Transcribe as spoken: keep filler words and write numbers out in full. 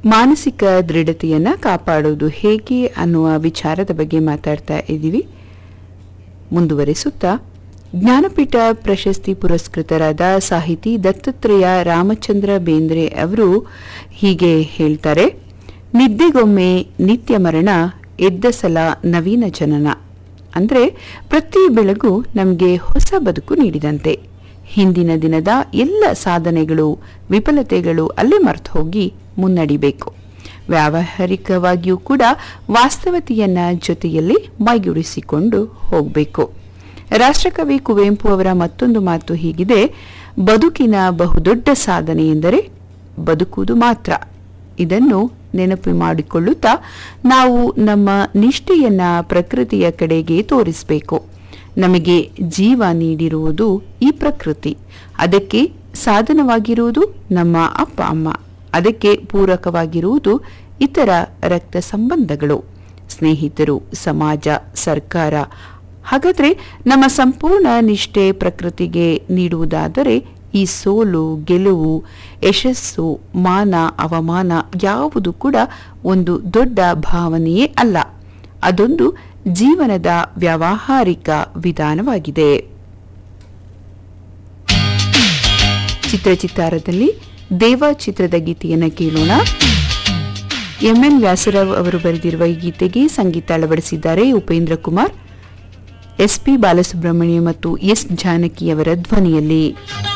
ಮಾನಸಿಕ ದೃಢತೆಯನ್ನ ಕಾಪಾಡುವುದು ಹೇಗೆ ಅನ್ನುವ ವಿಚಾರದ ಬಗ್ಗೆ ಮಾತಾಡ್ತಾ ಇದ್ದೀವಿ. ಮುಂದುವರಿಸುತ್ತಾ ಜ್ಞಾನಪೀಠ ಪ್ರಶಸ್ತಿ ಪುರಸ್ಕೃತರಾದ ಸಾಹಿತಿ ದತ್ತಾತ್ರೇಯ ರಾಮಚಂದ್ರ ಬೇಂದ್ರೆ ಅವರು ಹೀಗೆ ಹೇಳ್ತಾರೆ, ನಿದ್ದೆಗೊಮ್ಮೆ ನಿತ್ಯ ಮರಣ, ಎದ್ದ ಸಲ ನವೀನ ಜನನ. ಅಂದರೆ ಪ್ರತಿ ಬೆಳಗು ನಮಗೆ ಹೊಸ ಬದುಕು ನೀಡಿದಂತೆ. ಹಿಂದಿನ ದಿನದ ಎಲ್ಲ ಸಾಧನೆಗಳು ವಿಫಲತೆಗಳು ಅಲ್ಲೇ ಮರೆತು ಹೋಗಿ ಮುನ್ನಡಿಬೇಕು. ವ್ಯಾವಹಾರಿಕವಾಗಿಯೂ ಕೂಡ ವಾಸ್ತವತೆಯನ್ನ ಜೊತೆಯಲ್ಲಿ ಮೈಗೂಡಿಸಿಕೊಂಡು ಹೋಗಬೇಕು. ರಾಷ್ಟ್ರಕವಿ ಕುವೆಂಪು ಅವರ ಮತ್ತೊಂದು ಮಾತು ಹೀಗಿದೆ, ಬದುಕಿನ ಬಹುದೊಡ್ಡ ಸಾಧನೆ ಎಂದರೆ ಬದುಕುವುದು ಮಾತ್ರ. ಇದನ್ನು ನೆನಪು ಮಾಡಿಕೊಳ್ಳುತ್ತಾ ನಾವು ನಮ್ಮ ನಿಷ್ಠೆಯನ್ನ ಪ್ರಕೃತಿಯ ಕಡೆಗೆ ತೋರಿಸಬೇಕು. ನಮಗೆ ಜೀವ ನೀಡಿರುವುದು ಈ ಪ್ರಕೃತಿ, ಅದಕ್ಕೆ ಸಾಧನವಾಗಿರುವುದು ನಮ್ಮ ಅಪ್ಪ ಅಮ್ಮ, ಅದಕ್ಕೆ ಪೂರಕವಾಗಿರುವುದು ಇತರ ರಕ್ತ ಸಂಬಂಧಗಳು, ಸ್ನೇಹಿತರು, ಸಮಾಜ, ಸರ್ಕಾರ. ಹಾಗಾದ್ರೆ ನಮ್ಮ ಸಂಪೂರ್ಣ ನಿಷ್ಠೆ ಪ್ರಕೃತಿಗೆ ನೀಡುವುದಾದರೆ ಈ ಸೋಲು ಗೆಲುವು ಯಶಸ್ಸು ಮಾನ ಅವಮಾನ ಯಾವುದು ಕೂಡ ಒಂದು ದೊಡ್ಡ ಭಾವನೆಯೇ ಅಲ್ಲ, ಅದೊಂದು ಜೀವನದ ವ್ಯಾವಹಾರಿಕ ವಿಧಾನವಾಗಿದೆ. ಚಿತ್ರಚಿತ್ತಾರದಲ್ಲಿ ದೇವ ಚಿತ್ರದ ಗೀತೆಯನ್ನು ಕೇಳೋಣ. ಎಂ ಎನ್ ವ್ಯಾಸರಾವ್ ಅವರು ಬರೆದಿರುವ ಈ ಗೀತೆಗೆ ಸಂಗೀತ ಅಳವಡಿಸಿದ್ದಾರೆ ಉಪೇಂದ್ರ ಕುಮಾರ್. ಎಸ್ ಪಿ ಬಾಲಸುಬ್ರಹ್ಮಣ್ಯ ಮತ್ತು ಎಸ್ ಜಾನಕಿಯವರ ಧ್ವನಿಯಲ್ಲಿ.